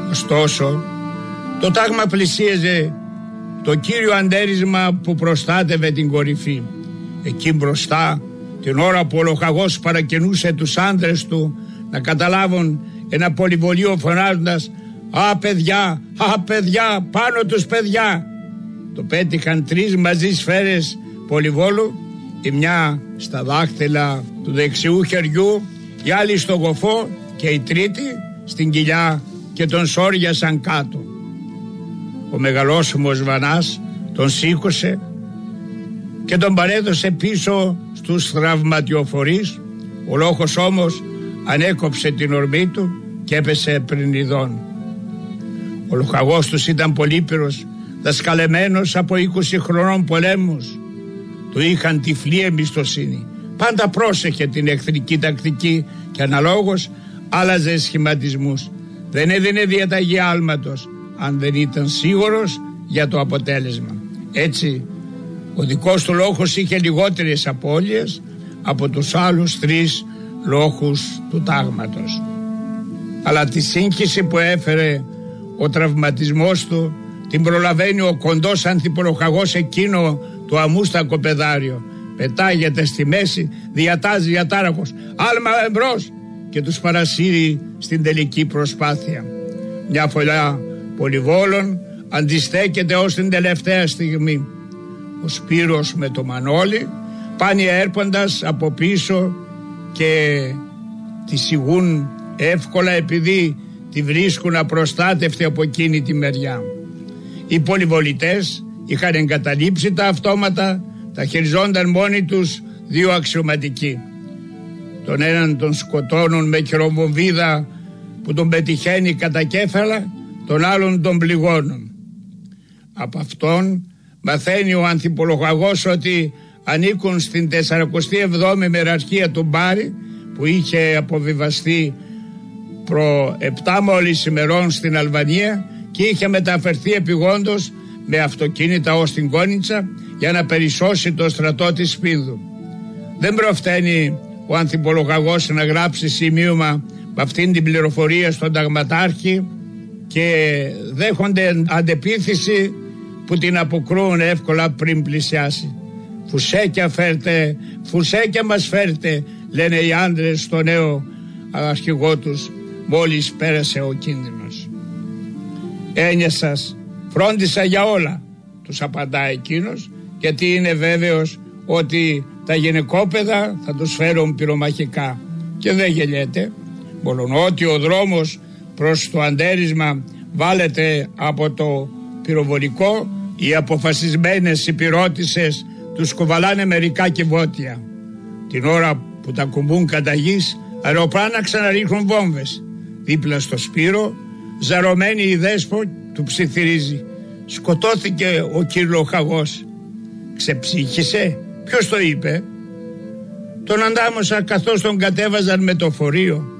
Ωστόσο, το τάγμα πλησίαζε το κύριο αντέρισμα που προστάτευε την κορυφή. Εκεί μπροστά, την ώρα που ο λοχαγός παρακαινούσε τους άνδρες του να καταλάβουν ένα πολυβολείο φωνάζοντας «Α, παιδιά! Α, παιδιά! Πάνω τους, παιδιά!» Το πέτυχαν 3 μαζί σφαίρες πολυβόλου, η μια στα δάχτυλα του δεξιού χεριού, η άλλη στο γοφό και η τρίτη στην κοιλιά, και τον σόριασαν κάτω. Ο μεγαλόσωμος Βανάς τον σήκωσε και τον παρέδωσε πίσω στους τραυματιοφορείς. Ο λόχος όμως ανέκοψε την ορμή του και έπεσε πριν ειδών. Ο λοχαγός τους ήταν πολύπειρος, δασκαλεμένος από 20 χρονών πολέμους. Του είχαν τυφλή εμπιστοσύνη. Πάντα πρόσεχε την εχθρική τακτική και αναλόγως άλλαζε σχηματισμούς. Δεν έδινε διαταγή άλματος αν δεν ήταν σίγουρος για το αποτέλεσμα. Έτσι, ο δικός του λόχος είχε λιγότερες απώλειες από τους άλλους 3 λόχους του τάγματος. Αλλά τη σύγχυση που έφερε ο τραυματισμός του την προλαβαίνει ο κοντός ανθιπολοχαγός εκείνο το αμούστακο πεδάριο. Πετάγεται στη μέση, διατάζει ατάραχος «Άλμα εμπρός!» και τους παρασύρει στην τελική προσπάθεια. Μια φωλιά πολυβόλων αντιστέκεται ως την τελευταία στιγμή. Ο Σπύρος με το Μανώλη πάνε έρποντας από πίσω και τη σιγούν εύκολα επειδή τη βρίσκουν απροστάτευτη από εκείνη τη μεριά. Οι πολυβολητές είχαν εγκαταλείψει τα αυτόματα, τα χειριζόνταν μόνοι τους 2 αξιωματικοί. Τον έναν τον σκοτώνουν με χειροβομβίδα που τον πετυχαίνει κατά κέφαλα, τον άλλον τον πληγώνουν. Από αυτόν μαθαίνει ο ανθιπολοχαγός ότι ανήκουν στην 47η μεραρχία του Μπάρι, που είχε αποβιβαστεί προ 7 μόλις ημερών στην Αλβανία και είχε μεταφερθεί επειγόντως με αυτοκίνητα ως την Κόνιτσα για να περισσώσει το στρατό της Σπίνδου. Δεν προφταίνει ο ανθιπολοχαγός να γράψει σημείωμα με αυτήν την πληροφορία στον ταγματάρχη και δέχονται αντεπίθεση που την αποκρούουν εύκολα πριν πλησιάσει. «Φουσέκια φέρτε, φουσέκια μας φέρτε», λένε οι άντρες στο νέο αρχηγό τους μόλις πέρασε ο κίνδυνος. «Έννοια σας, φρόντισα για όλα», τους απαντά εκείνος, γιατί είναι βέβαιος ότι τα γυναικόπαιδα θα τους φέρουν πυρομαχικά. Και δεν γελιέται, μολονότι ο δρόμος προς το αντέρισμα βάλεται από το πυροβολικό, οι αποφασισμένες υπηρώτισσες τους κουβαλάνε μερικά κυβότια. Την ώρα που τα κουμπούν κατά γης, αεροπλάνα ξαναρίχνουν βόμβες. Δίπλα στο Σπύρο, ζαρωμένη η δέσπο, του ψιθυρίζει. «Σκοτώθηκε ο κυρλοχαγός». «Ξεψύχησε? Ποιος το είπε?» «Τον αντάμωσα καθώς τον κατέβαζαν με το φορείο».